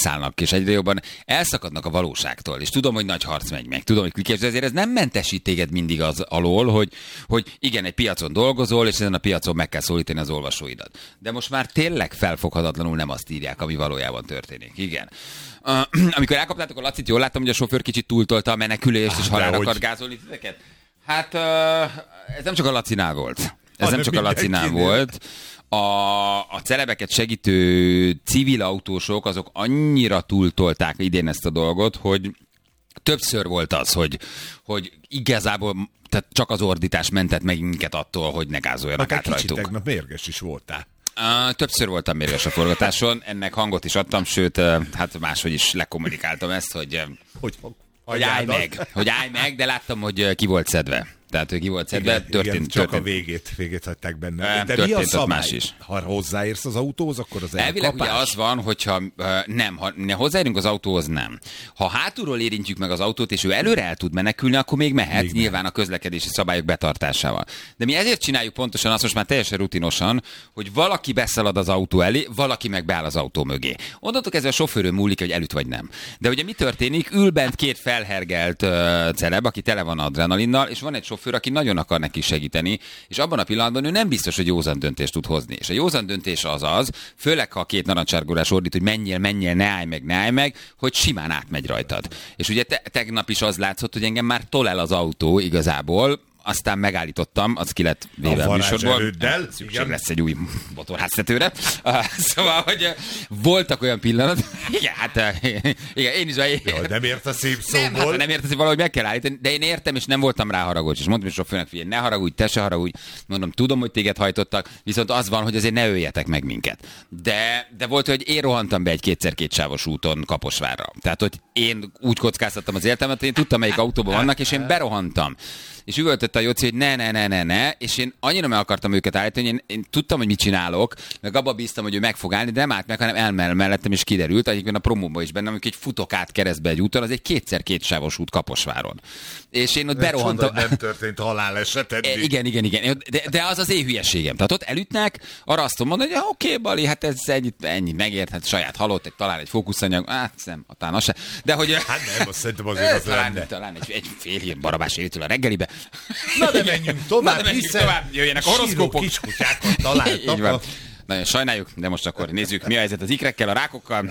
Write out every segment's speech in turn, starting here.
megszállnak, és egyre jobban elszakadnak a valóságtól, és tudom, hogy nagy harc megy meg, tudom, hogy klikés, de azért ez nem mentesít téged mindig az alól, hogy igen, egy piacon dolgozol, és ezen a piacon meg kell szólítani az olvasóidat. De most már tényleg felfoghatatlanul nem azt írják, ami valójában történik. Igen. Amikor elkaptátok a Lacit, jól láttam, hogy a sofőr kicsit túltolta a menekülést, és halálra akart gázolni titeket? Hát ez nem csak a Lacinál volt. Ez nem csak a Lacinál volt. A celebeket segítő civil autósok, azok annyira túltolták idén ezt a dolgot, hogy többször volt az, hogy igazából tehát csak az ordítás mentett meg minket attól, hogy ne gázoljanak át rajtuk. Kicsit tegnap mérges is voltál. Többször voltam mérges a forgatáson, ennek hangot is adtam, sőt, hát máshogy is lekommunikáltam ezt, hogy állj meg, de láttam, hogy ki volt szedve. Tehát, hogy ki volt szedve, történt. Csak a végét hagyták benne. De mi a szabály? Más is. Ha hozzáérsz az autóhoz, akkor az elkapás? Elvileg ugye az van, hogyha ha hozzáérünk az autóhoz, nem. Ha hátulról érintjük meg az autót, és ő előre el tud menekülni, akkor még mehet, nyilván a közlekedési szabályok betartásával. De mi ezért csináljuk pontosan azt, most már teljesen rutinosan, hogy valaki beszalad az autó elé, valaki meg beáll az autó mögé. Onnantól kezdve a sofőrön múlik, hogy elüt vagy nem. De ugye mi történik? Ül bent két felhergelt celeb, aki tele van adrenalinnal, és van egy sofőr, aki nagyon akar neki segíteni, és abban a pillanatban ő nem biztos, hogy józan döntést tud hozni. És a józan döntés az, főleg ha a két narancsárgórás ordít, hogy menjél, ne állj meg, hogy simán átmegy rajtad. És ugye tegnap is az látszott, hogy engem már tol el az autó igazából, aztán megállítottam, az ki lett véve a műsorból. Szükség lesz egy új motorháztetőre. Szóval, hogy voltak olyan pillanat. Igen, hát igen, én is. Nem ért a szép szóból. Nem ért, hogy valahogy meg kell állítani, de én értem, és nem voltam rá haragos. És mondtam is a főnök, figyelj, ne haragudj, te se haragudj. Mondom, tudom, hogy téged hajtottak, viszont az van, hogy azért ne öljetek meg minket. De volt, hogy én rohantam be egy kétszer-kétsávos úton Kaposvárra. Tehát, hogy én úgy kockáztattam az életemet, én tudtam, melyik autóban vannak, és én berohantam. És üvöltött a Jóci, hogy ne, és én annyira meg akartam őket állítani, hogy én tudtam, hogy mit csinálok, meg abba bíztam, hogy ő meg fog állni, de nem állt meg, hanem elmell mellettem, és kiderült, egyébként a promóban is benne, amikor egy futok át keresztbe egy úton, az egy kétszer-kétsávos út Kaposváron. És én ott berohantam. Nem történt haláleset eddig. Igen. De az az én hülyeségem. Tehát ott elütnek, arra azt mondom, hogy oké, Bali, hát ez ennyi megért, hát saját halott, talán egy fókuszanyag, nem, talán az se. De hogy... Hát nem, azt szerintem azért az lenne. Talán egy fél hír barabás étől a reggelibe. Na de menjünk tovább, jöjjenek a horoszkópok. Kiskutyákat találtak. Nagyon sajnáljuk, de most akkor nézzük, mi a helyzet az ikrekkel, a rákokkal,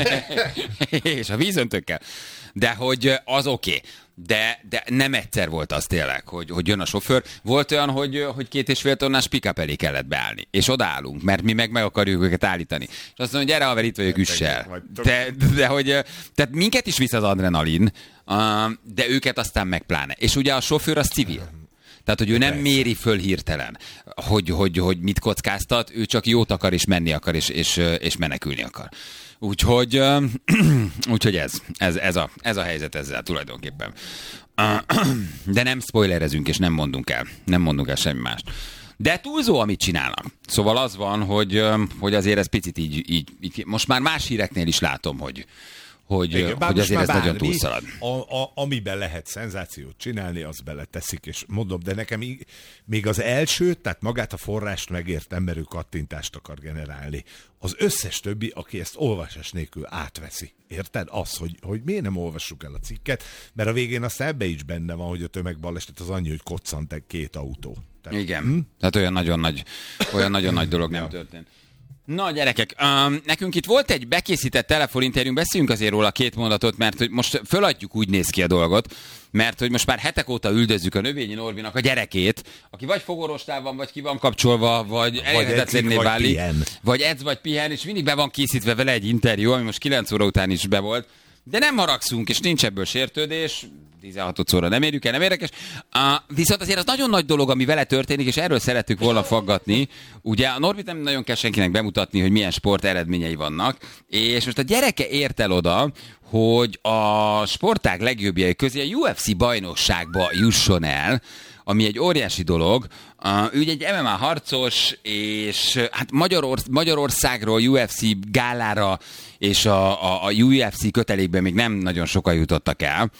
és a vízöntőkkel. De hogy az oké. De nem egyszer volt az tényleg, hogy jön a sofőr. Volt olyan, hogy 2,5 tonnás pick-up elé kellett beállni. És odaállunk, mert mi meg akarjuk őket állítani. És azt mondja, hogy gyere, haver, itt vagyok, üss el. De hogy, tehát minket is visz az adrenalin, de őket aztán meg pláne. És ugye a sofőr az civil. Tehát, hogy ő nem méri föl hirtelen, hogy mit kockáztat, ő csak jót akar, és menni akar, és menekülni akar. Úgyhogy ez a helyzet ezzel tulajdonképpen. De nem spoilerezünk, és nem mondunk el semmi mást. De túlzó, amit csinálnak. Szóval az van, hogy azért ez picit így most már más híreknél is látom, hogy azért ez nagyon túlszalad. Amiben lehet szenzációt csinálni, az beleteszik, és mondom, de nekem még az első, tehát magát a forrást megértem, mert ő kattintást akar generálni. Az összes többi, aki ezt olvasás nélkül átveszi. Érted? Az, hogy miért nem olvassuk el a cikket, mert a végén aztán ebbe is benne van, hogy a tömegbaleset az annyi, hogy koccant egy két autó. Tehát, igen. Tehát olyan nagyon nagy dolog nem történt. Na gyerekek, nekünk itt volt egy bekészített telefoninterjúnk, beszéljünk azért róla két mondatot, mert hogy most föladjuk, úgy néz ki a dolgot, mert hogy most már hetek óta üldözzük a Növényi Norbinak a gyerekét, aki vagy fogorvostál van, vagy ki van kapcsolva, vagy elérhetetlenné válik, vagy edz, vagy pihen, és mindig be van készítve vele egy interjú, ami most 9 óra után is be volt. De nem haragszunk, és nincs ebből sértődés, 16-szorra nem érjük el, nem érdekes. Viszont azért az nagyon nagy dolog, ami vele történik, és erről szerettük volna faggatni. Ugye a Norbit nem nagyon kell senkinek bemutatni, hogy milyen sport eredményei vannak, és most a gyereke ért el oda, hogy a sportág legjobbjai közé a UFC bajnokságba jusson el, ami egy óriási dolog. Ő egy MMA harcos, és hát Magyarországról UFC gálára és a UFC kötelékben még nem nagyon sokan jutottak el.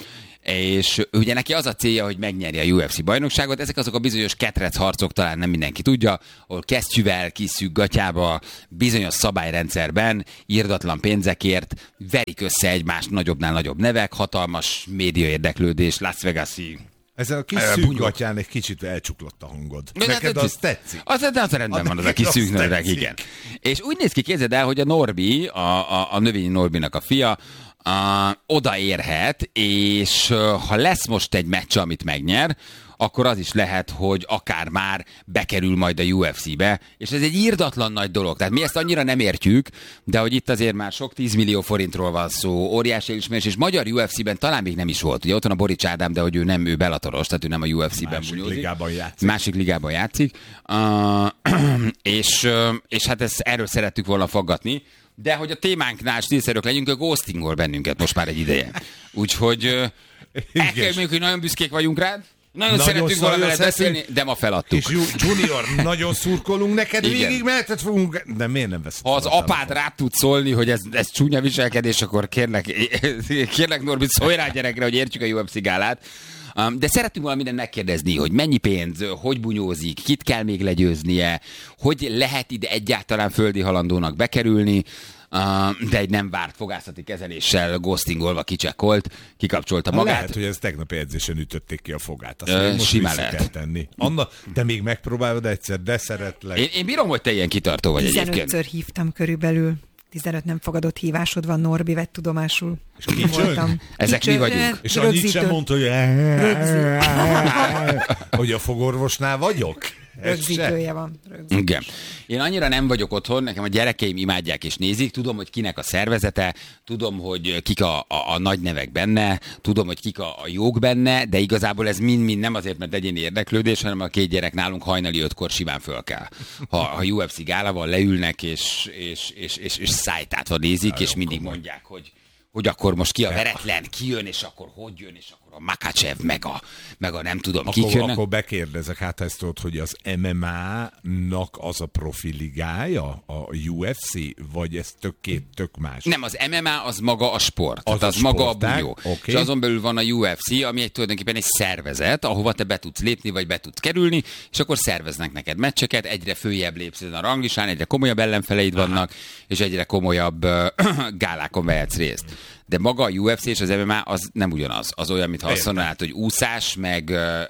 és ugye neki az a célja, hogy megnyerje a UFC bajnokságot. Ezek azok a bizonyos ketrec harcok, talán nem mindenki tudja, ahol kesztyűvel, kiszűk gatyába, bizonyos szabályrendszerben, irdatlan pénzekért verik össze egymást nagyobbnál nagyobb nevek, hatalmas média érdeklődés, Las Vegas-i. Ezzel a kis szűkgatyán egy kicsit elcsuklott a hangod. Neked az tetszik? Az rendben van, az a kis szűk nadrág, igen. És úgy néz ki, képzeld el, hogy a Norbi, a növényi Norbinak a fia, odaérhet, és ha lesz most egy meccs, amit megnyer, akkor az is lehet, hogy akár már bekerül majd a UFC-be, és ez egy irdatlan nagy dolog. Tehát mi ezt annyira nem értjük, de hogy itt azért már sok 10 millió forintról van szó, óriási elismerés, és magyar UFC-ben talán még nem is volt. Ugye ott van a Borics Ádám, de hogy ő Bellatoros, tehát ő nem a UFC-ben bunyózik. Másik ligában játszik. És hát erről szerettük volna faggatni, de hogy a témánknál stílszerűek legyünk, a ghostingol bennünket most már egy ideje. Úgyhogy el kell mondjuk, hogy nagyon büszkék vagyunk rád. Nagyon szeretünk valamivel beszélni, de ma feladtuk. És Junior, nagyon szurkolunk neked, végig meheted fogunk, de miért nem veszed? Ha az apád rá tud szólni, hogy ez csúnya viselkedés, akkor kérlek Norbi, szólj rá gyerekre, hogy értsük a UFC gálát. De szerettünk volna mindent megkérdezni, hogy mennyi pénz, hogy bunyózik, kit kell még legyőznie, hogy lehet ide egyáltalán földi halandónak bekerülni, de egy nem várt fogászati kezeléssel ghostingolva kicsekkolt, kikapcsolta magát. Lehet, hogy ez tegnapi edzésen ütötték ki a fogát. Azt most simán vissza kell tenni. Anna, te még megpróbálod egyszer, de szeretlek. Én bírom, hogy te ilyen kitartó vagy egyébként. 15-ször hívtam körülbelül. 15 nem fogadott hívásod van, Norbi, vett tudomásul. És kicsöng? Ezek mi vagyunk. És annyit sem mondta, hogy a fogorvosnál vagyok. Rögzítője van. Igen. Én annyira nem vagyok otthon, nekem a gyerekeim imádják és nézik, tudom, hogy kinek a szervezete, tudom, hogy kik a nagy nevek benne, tudom, hogy kik a jók benne, de igazából ez mind nem azért, mert egyéni érdeklődés, hanem a két gyerek nálunk hajnali 5-kor simán föl kell. Ha UFC gálával leülnek és szájtátva nézik, és mindig mondják, hogy akkor most ki a veretlen, ki jön, és akkor hogy jön, és akkor a Makhachev, meg a nem tudom, kik jönnek. Akkor bekérdezek, hát ezt tudod, hogy az MMA-nak az a profi ligája, a UFC, vagy ez tök más? Nem, az MMA az maga a sport, tehát az maga a bunyó. Okay. És azon belül van a UFC, ami tulajdonképpen egy szervezet, ahova te be tudsz lépni, vagy be tudsz kerülni, és akkor szerveznek neked meccseket, egyre följebb lépsz a ranglisán, egyre komolyabb ellenfeleid vannak, és egyre komolyabb gálákon vehetsz részt. De maga a UFC és az MMA az nem ugyanaz. Az olyan, mintha azt mondanád, hogy úszás, meg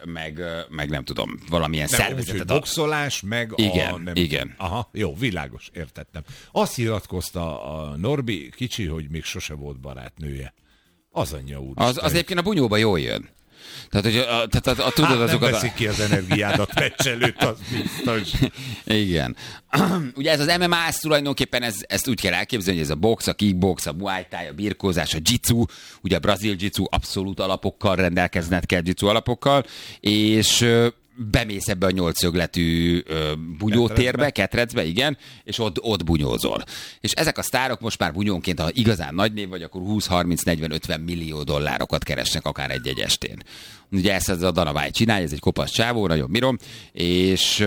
nem tudom, valamilyen szervezetet. Úgy, boxolás, meg igen, igen. Aha, jó, világos, értettem. Azt nyilatkozta a Norbi kicsi, hogy még sose volt barátnője. Az anyja úr. Az egyébként a bunyóba jól jön. Tehát, hogy tudod azokat... Nem veszik ki az energiádat meccs előtt, az biztos. Igen. Ugye ez az MMA, ez tulajdonképpen ezt úgy kell elképzelni, hogy ez a box, a kickbox, a muay thai, a birkózás, a jitsu, ugye a brazil jitsu abszolút alapokkal rendelkezned kell, jitsu alapokkal, és bemész ebbe a 8 szögletű bunyótérbe, ketrecbe, igen, és ott bunyózol. És ezek a sztárok most már bunyónként, ha igazán nagy név vagy, akkor 20-30-40-50 millió dollárokat keresnek akár egy estén. Ugye ezt a Dana White csinálja, ez egy kopasz csávó, nagyon bírom, és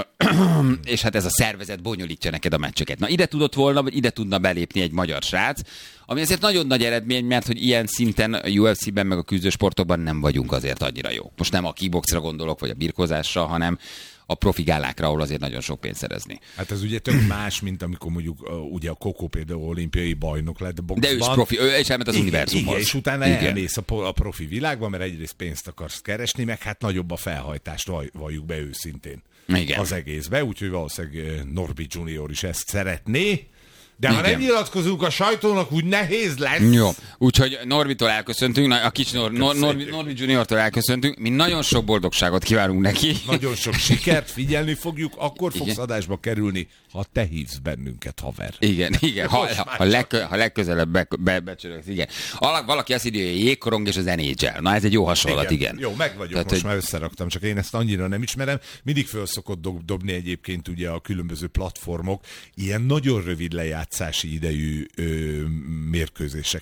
hát ez a szervezet bonyolítja neked a meccseket. Na ide tudott volna, vagy ide tudna belépni egy magyar srác, ami azért nagyon nagy eredmény, mert hogy ilyen szinten a UFC-ben meg a küzdősportokban nem vagyunk azért annyira jó. Most nem a kickboxra gondolok, vagy a birkózásra, hanem a profi gálákra, ahol azért nagyon sok pénzt szerezni. Hát ez ugye tök más, mint amikor mondjuk ugye a Kokó például olimpiai bajnok lett boxban. De ő is profi, ő is elment az univerzumhoz. Igen, és utána elmész a profi világba, mert egyrészt pénzt akarsz keresni, meg hát nagyobb a felhajtást, valljuk be őszintén. Igen. Az egészbe, úgyhogy valószínűleg Norbi Junior is ezt szeretné. De ha nem nyilatkozunk a sajtónak, úgy nehéz lesz. Jó, úgyhogy Norbitól elköszöntünk, a kicsi Norbi Juniortól elköszöntünk, mi nagyon sok boldogságot kívánunk neki. Nagyon sok sikert, figyelni fogjuk, akkor fogsz adásba kerülni, ha te hívsz bennünket, haver. Igen, ha legközelebb becsörögsz, igen. Valaki azt írja, hogy jégkorong és az NHL. Na ez egy jó hasonlat, igen. Jó, meg vagyok, tehát, most már összeraktam, csak én ezt annyira nem ismerem. Mindig föl szokott dobni egyébként ugye a különböző platformok ilyen nagyon rövid lejátszási idejű mérkőzéseket.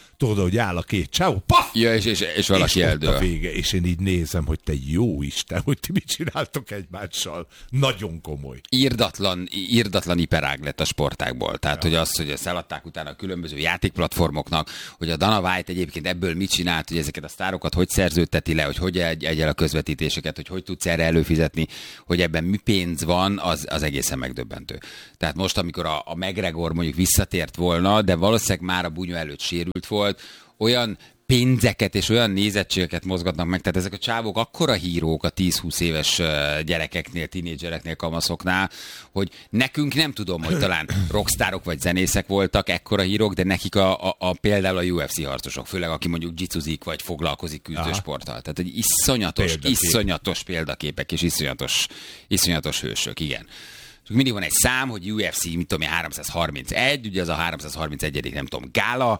tudod, hogy áll a két csávó, paf! Ja, és valaki és eldől. ott a vége, és én így nézem, hogy te jó Isten, hogy ti mit csináltok egymással. Nagyon komoly. Irdatlan iperág lett a sportágból. Tehát, hogy azt, hogy ezt eladták utána a különböző játékplatformoknak, hogy a Dana White egyébként ebből mit csinált, hogy ezeket a sztárokat hogy szerződteti le, hogy egyel a közvetítéseket, hogy tudsz erre előfizetni, hogy ebben mi pénz van, az egészen megdöbbentő. Tehát most, amikor a McGregor mondjuk visszatért volna, de valószínűleg már a bunyó előtt sérült volt, olyan pénzeket és olyan nézettségeket mozgatnak meg, tehát ezek a csávók akkora hírók a 10-20 éves gyerekeknél, tínédzsereknél, kamaszoknál, hogy nekünk nem tudom, hogy talán rockstárok vagy zenészek voltak ekkora hírók, de nekik például a UFC harcosok, főleg aki mondjuk jitsuzik vagy foglalkozik küzdősporttal. Tehát egy iszonyatos példaképek és iszonyatos hősök, igen. Mindig van egy szám, hogy UFC, mit tudom én, 331, ugye az a 331. nem tudom, gála,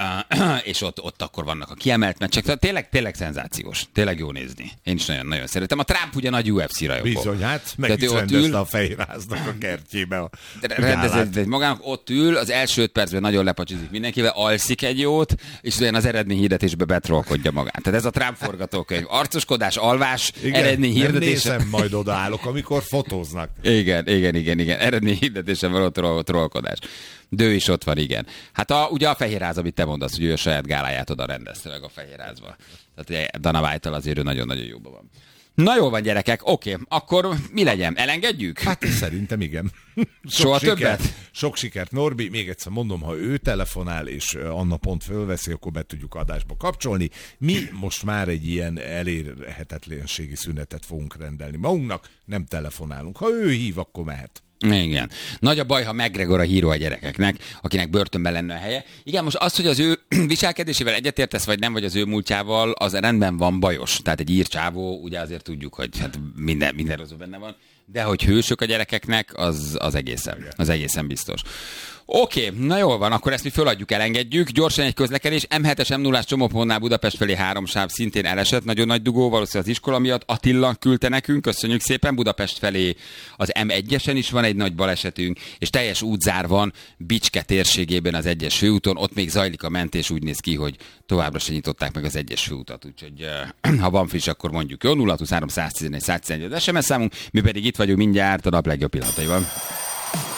és ott akkor vannak a kiemelt meccsek. Tényleg szenzációs. Tényleg jó nézni. Én is nagyon szeretem. A Trump ugye nagy UFC rajongó. Bizony, hát meg is rendezte a Fehérháznak a kertjébe. Rendezett magának, ott ül, az első 5 percben nagyon lepacsizik mindenkivel, alszik egy jót, és olyan az eredményhirdetésbe betrollkodja magát. Tehát ez a Trump forgatókönyv. Arcoskodás, alvás, eredményhirdetés. Nem nézem, majd odaállok, amikor fotóznak. Igen. Eredményhirdetésen való trollkodás. De ő is ott van, igen. Hát ugye a Fehérház, amit te mondasz, hogy ő a saját gáláját oda rendezte meg a Fehérházba. Tehát ugye Dana White-tal azért ő nagyon-nagyon jóban van. Na jól van, gyerekek, oké, akkor mi legyen? Elengedjük? Hát szerintem igen. Soha többet? Sok sikert, Norbi. Még egyszer mondom, ha ő telefonál, és Anna pont fölveszi, akkor be tudjuk adásba kapcsolni. Mi most már egy ilyen elérhetetlenségi szünetet fogunk rendelni magunknak, nem telefonálunk. Ha ő hív, akkor mehet. Igen. Nagy a baj, ha McGregor a híró a gyerekeknek, akinek börtönben lenne a helye. Igen, most az, hogy az ő viselkedésével egyetértesz, vagy nem, vagy az ő múltjával, az rendben van, bajos. Tehát egy írcsávó, ugye azért tudjuk, hogy hát minden rosszul benne van, de hogy hősök a gyerekeknek, az egészen biztos. Oké, na jól van, akkor ezt mi föladjuk, elengedjük. Gyorsan egy közlekedés. M7-es M0-ás csomópontnál Budapest felé 3 sáv szintén elesett. Nagyon nagy dugó, valószínűleg az iskola miatt. Attila küldte nekünk, köszönjük szépen. Budapest felé az M1-esen is van egy nagy balesetünk, és teljes útzár van Bicske térségében az 1-es főúton. Ott még zajlik a mentés, úgy néz ki, hogy továbbra se nyitották meg az 1-es főutat. Úgyhogy ha van friss, akkor mondjuk jó. 023 111 111 az SMS számunk, mi pedig itt vagyunk mindjárt a nap legjobb pillanataiban.